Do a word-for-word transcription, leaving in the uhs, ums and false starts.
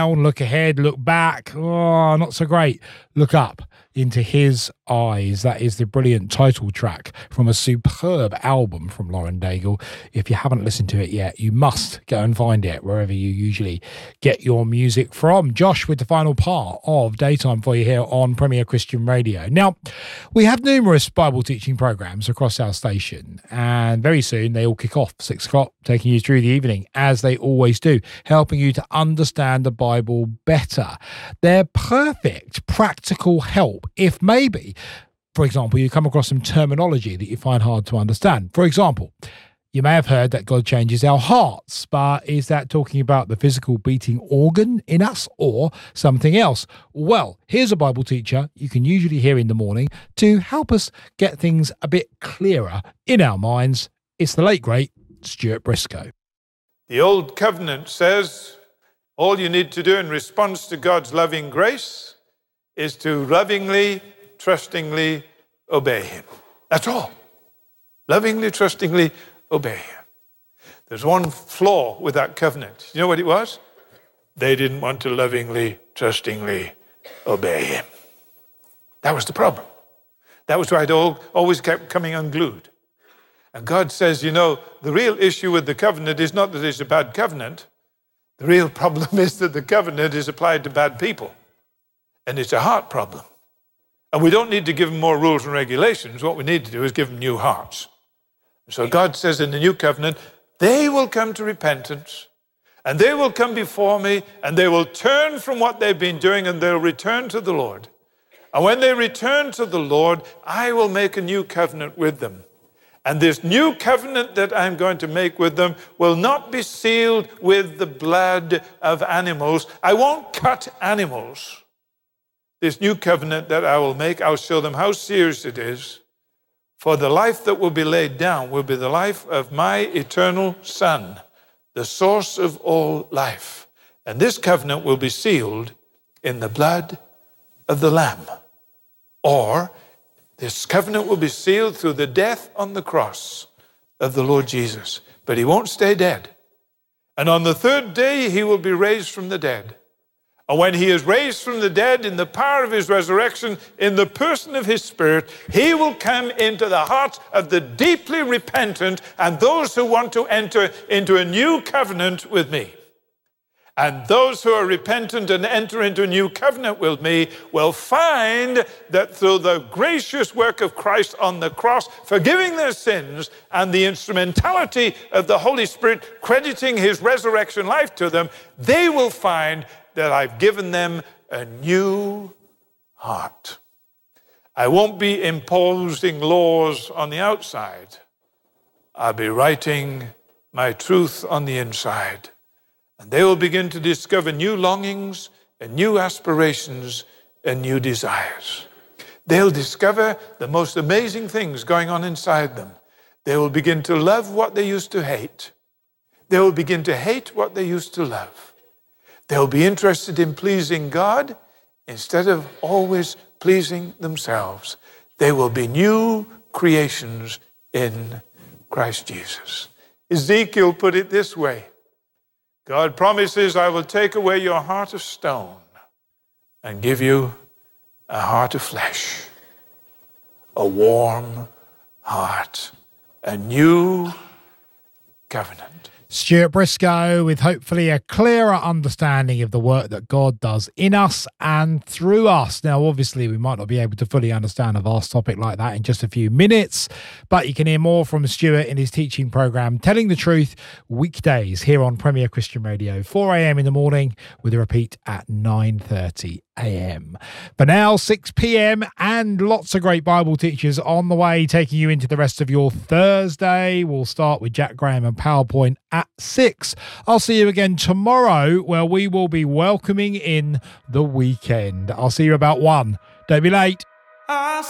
down, look ahead, look back. Oh, not so great. Look up into his eyes. That is the brilliant title track from a superb album from Lauren Daigle. If you haven't listened to it yet, you must go and find it wherever you usually get your music from. Josh with the final part of Daytime for you here on Premier Christian Radio. Now, we have numerous Bible teaching programs across our station, and very soon they all kick off six o'clock, taking you through the evening, as they always do, helping you to understand the Bible better. They're perfect practical help if maybe, for example, you come across some terminology that you find hard to understand. For example, you may have heard that God changes our hearts, but is that talking about the physical beating organ in us or something else? Well, here's a Bible teacher you can usually hear in the morning to help us get things a bit clearer in our minds. It's the late, great Stuart Briscoe. The Old Covenant says all you need to do in response to God's loving grace is to lovingly, trustingly obey him. That's all. Lovingly, trustingly obey him. There's one flaw with that covenant. You know what it was? They didn't want to lovingly, trustingly obey him. That was the problem. That was why it all, always kept coming unglued. And God says, you know, the real issue with the covenant is not that it's a bad covenant. The real problem is that the covenant is applied to bad people. And it's a heart problem. And we don't need to give them more rules and regulations. What we need to do is give them new hearts. So God says in the new covenant, they will come to repentance, and they will come before me, and they will turn from what they've been doing, and they'll return to the Lord. And when they return to the Lord, I will make a new covenant with them. And this new covenant that I'm going to make with them will not be sealed with the blood of animals. I won't cut animals. This new covenant that I will make, I'll show them how serious it is. For the life that will be laid down will be the life of my eternal Son, the source of all life. And this covenant will be sealed in the blood of the Lamb. Or this covenant will be sealed through the death on the cross of the Lord Jesus. But he won't stay dead. And on the third day, he will be raised from the dead. And when he is raised from the dead in the power of his resurrection, in the person of his Spirit, he will come into the hearts of the deeply repentant and those who want to enter into a new covenant with me. And those who are repentant and enter into a new covenant with me will find that through the gracious work of Christ on the cross, forgiving their sins, and the instrumentality of the Holy Spirit crediting his resurrection life to them, they will find that I've given them a new heart. I won't be imposing laws on the outside. I'll be writing my truth on the inside. And they will begin to discover new longings and new aspirations and new desires. They'll discover the most amazing things going on inside them. They will begin to love what they used to hate. They will begin to hate what they used to love. They'll be interested in pleasing God instead of always pleasing themselves. They will be new creations in Christ Jesus. Ezekiel put it this way. God promises, I will take away your heart of stone and give you a heart of flesh, a warm heart, a new covenant. Stuart Briscoe with hopefully a clearer understanding of the work that God does in us and through us. Now, obviously, we might not be able to fully understand a vast topic like that in just a few minutes, but you can hear more from Stuart in his teaching program, Telling the Truth, weekdays here on Premier Christian Radio, four a.m. in the morning with a repeat at nine thirty a.m. For now, six p.m. and lots of great Bible teachers on the way, taking you into the rest of your Thursday. We'll start with Jack Graham and PowerPoint at six. I'll see you again tomorrow where we will be welcoming in the weekend. I'll see you about one. Don't be late.